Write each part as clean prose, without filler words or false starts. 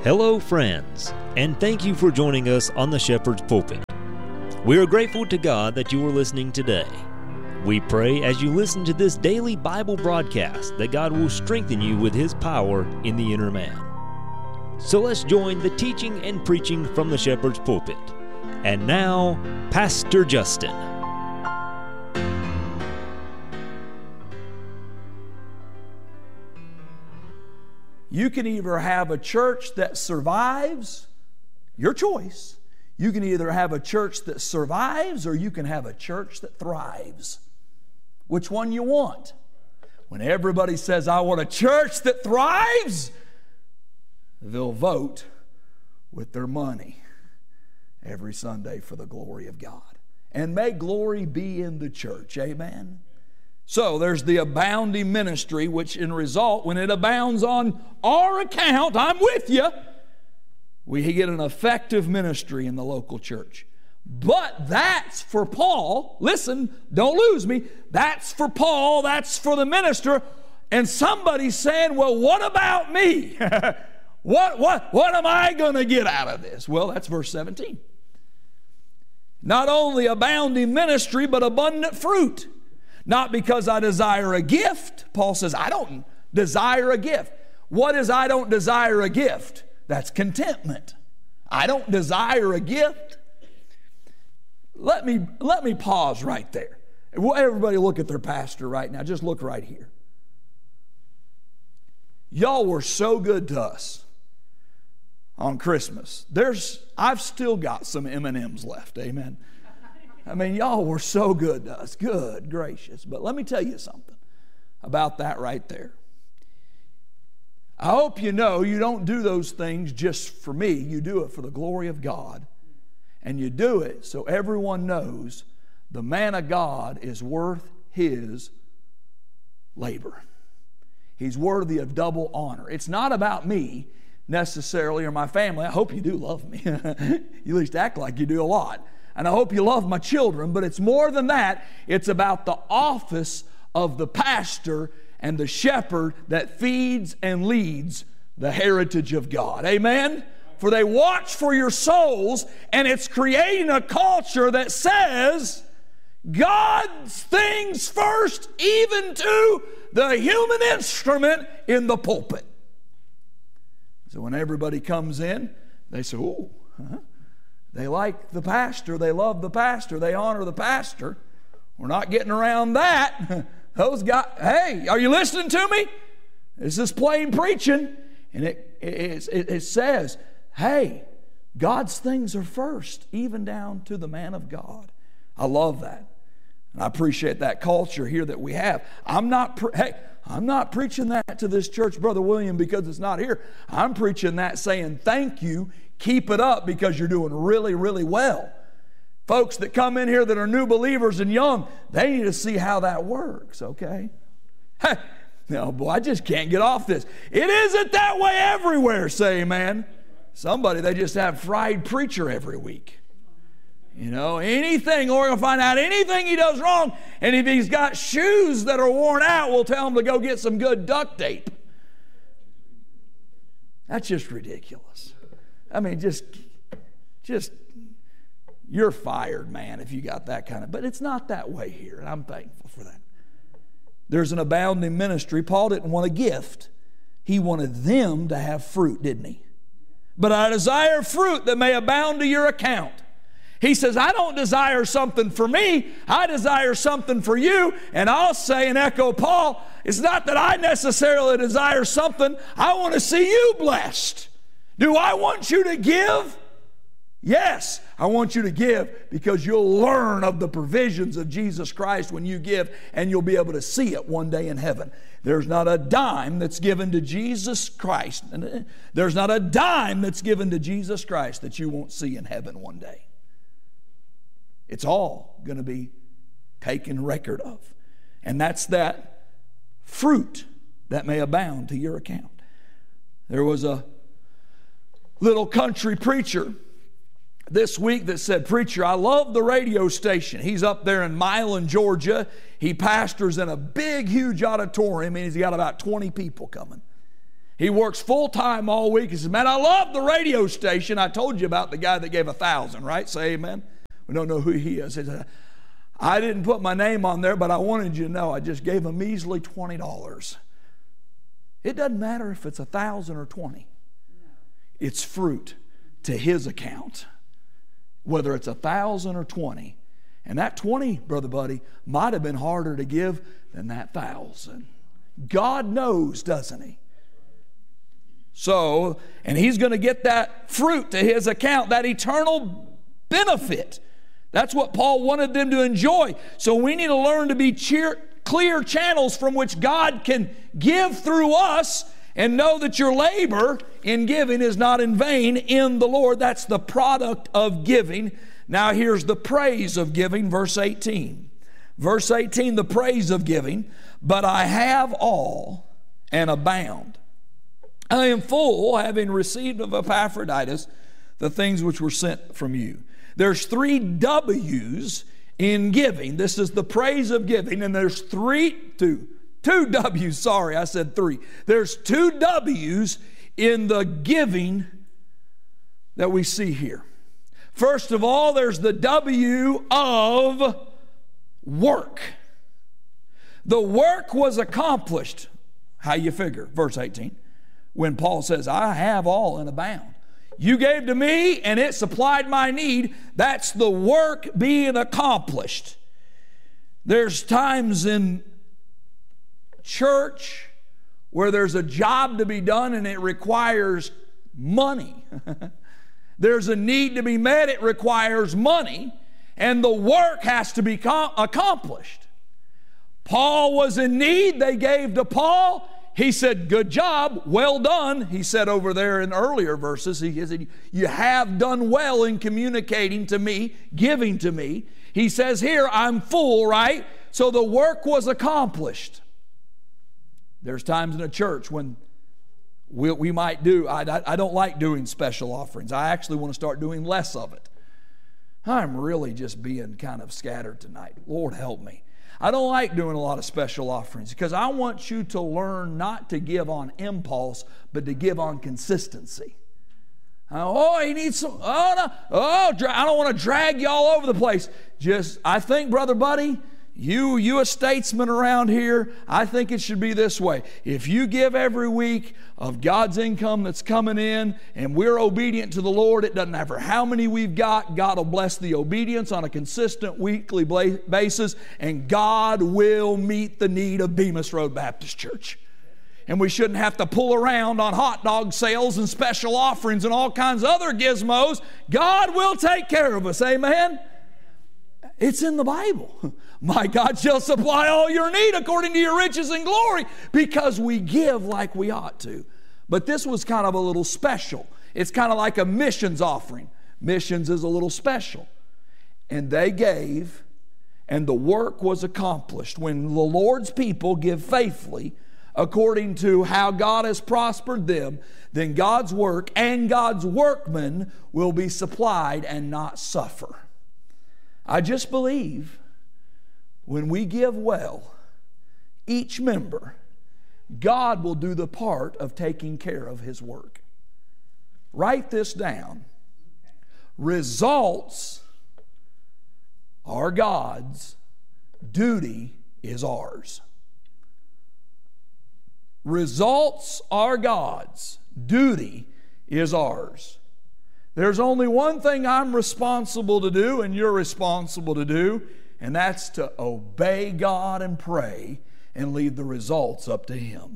Hello, friends, and thank you for joining us on the Shepherd's Pulpit. We are grateful to God that you are listening today. We pray as you listen to this daily Bible broadcast that God will strengthen you with His power in the inner man. So let's join the teaching and preaching from the Shepherd's Pulpit. And now, Pastor Justin. You can either have a church that survives, your choice. You can either have a church that survives or you can have a church that thrives. Which one you want? When everybody says, I want a church that thrives, they'll vote with their money every Sunday for the glory of God. And may glory be in the church. Amen. So there's the abounding ministry, which in result, when it abounds on our account, I'm with you, we get an effective ministry in the local church. But that's for Paul. Listen, don't lose me. That's for Paul. That's for the minister. And somebody's saying, well, what about me? What am I going to get out of this? Well, that's verse 17. Not only abounding ministry, but abundant fruit. Not because I desire a gift. Paul says, I don't desire a gift. What is I don't desire a gift? That's contentment. I don't desire a gift. Let me pause right there. Everybody look at their pastor right now. Just look right here. Y'all were so good to us on Christmas. I've still got some M&Ms left. Amen. I mean, y'all were so good to us. Good gracious. But let me tell you something about that right there. I hope you know you don't do those things just for me. You do it for the glory of God. And you do it so everyone knows the man of God is worth his labor. He's worthy of double honor. It's not about me necessarily or my family. I hope you do love me. You at least act like you do a lot. And I hope you love my children, but it's more than that. It's about the office of the pastor and the shepherd that feeds and leads the heritage of God. Amen? For they watch for your souls, and it's creating a culture that says God's things first, even to the human instrument in the pulpit. So when everybody comes in, they say, oh, they like the pastor, they love the pastor, they honor the pastor. We're not getting around that. Those guys, hey, are you listening to me? This is plain preaching. And it says, hey, God's things are first, even down to the man of God. I love that. And I appreciate that culture here that we have. I'm not preaching that to this church, Brother William, because it's not here. I'm preaching that saying thank you. Keep it up because you're doing really, really well. Folks that come in here that are new believers and young, they need to see how that works, okay? Hey, no, boy, I just can't get off this. It isn't that way everywhere, say amen. Somebody, they just have fried preacher every week. You know, anything, or we're going to find out anything he does wrong, and if he's got shoes that are worn out, we'll tell him to go get some good duct tape. That's just ridiculous. I mean, just, you're fired, man, if you got that kind of, but it's not that way here, and I'm thankful for that. There's an abounding ministry. Paul didn't want a gift. He wanted them to have fruit, didn't he? But I desire fruit that may abound to your account. He says, I don't desire something for me. I desire something for you. And I'll say and echo Paul, it's not that I necessarily desire something. I want to see you blessed. Do I want you to give? Yes, I want you to give because you'll learn of the provisions of Jesus Christ when you give, and you'll be able to see it one day in heaven. There's not a dime that's given to Jesus Christ. There's not a dime that's given to Jesus Christ that you won't see in heaven one day. It's all going to be taken record of. And that's that fruit that may abound to your account. There was a little country preacher this week that said, preacher, I love the radio station. He's up there in Milan, Georgia. He pastors in a big, huge auditorium, and he's got about 20 people coming. He works full-time all week. He says, man, I love the radio station. I told you about the guy that gave 1,000, right? Say amen. We don't know who he is. He said, I didn't put my name on there, but I wanted you to know I just gave a measly $20. It doesn't matter if it's 1,000 or 20. No. It's fruit to his account, whether it's 1,000 or 20. And that 20, Brother Buddy, might have been harder to give than that 1,000. God knows, doesn't he? So, and he's going to get that fruit to his account, that eternal benefit. That's what Paul wanted them to enjoy. So we need to learn to be clear channels from which God can give through us, and know that your labor in giving is not in vain in the Lord. That's the product of giving. Now here's the praise of giving, verse 18. Verse 18, the praise of giving. But I have all and abound. I am full, having received of Epaphroditus the things which were sent from you. There's 3 W's in giving. This is the praise of giving, and there's two W's. Sorry, I said 3. There's 2 W's in the giving that we see here. First of all, there's the W of work. The work was accomplished. How you figure? Verse 18. When Paul says, I have all and abound. You gave to me and it supplied my need. That's the work being accomplished. There's times in church where there's a job to be done and it requires money. There's a need to be met, it requires money, and the work has to be accomplished. Paul was in need, they gave to Paul. He said, good job, well done. He said over there in earlier verses, he said, you have done well in communicating to me, giving to me. He says here, I'm full, right? So the work was accomplished. There's times in a church when we might do, I don't like doing special offerings. I actually want to start doing less of it. I'm really just being kind of scattered tonight. Lord help me. I don't like doing a lot of special offerings because I want you to learn not to give on impulse, but to give on consistency. Oh, he needs some, oh, no, oh, I don't want to drag you all over the place. I think, Brother Buddy, you a statesman around here, I think it should be this way. If you give every week of God's income that's coming in and we're obedient to the Lord, it doesn't matter how many we've got, God will bless the obedience on a consistent weekly basis, and God will meet the need of Bemis Road Baptist Church. And we shouldn't have to pull around on hot dog sales and special offerings and all kinds of other gizmos. God will take care of us, amen? It's in the Bible. My God shall supply all your need according to your riches and glory, because we give like we ought to. But this was kind of a little special. It's kind of like a missions offering. Missions is a little special. And they gave, and the work was accomplished. When the Lord's people give faithfully according to how God has prospered them, then God's work and God's workmen will be supplied and not suffer. I just believe when we give well, each member, God will do the part of taking care of His work. Write this down. Results are God's, duty is ours. Results are God's, duty is ours. There's only one thing I'm responsible to do and you're responsible to do, and that's to obey God and pray and leave the results up to Him.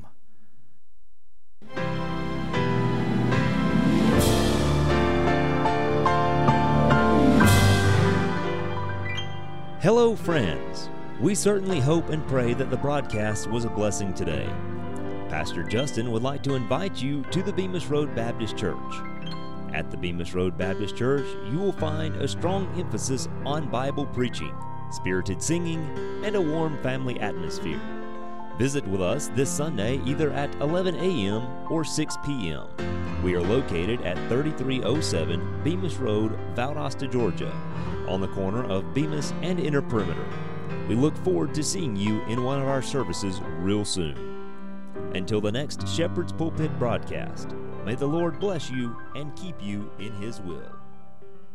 Hello, friends. We certainly hope and pray that the broadcast was a blessing today. Pastor Justin would like to invite you to the Bemis Road Baptist Church. At the Bemis Road Baptist Church, you will find a strong emphasis on Bible preaching, spirited singing, and a warm family atmosphere. Visit with us this Sunday either at 11 a.m. or 6 p.m. We are located at 3307 Bemis Road, Valdosta, Georgia, on the corner of Bemis and Inner Perimeter. We look forward to seeing you in one of our services real soon. Until the next Shepherd's Pulpit broadcast, may the Lord bless you and keep you in His will.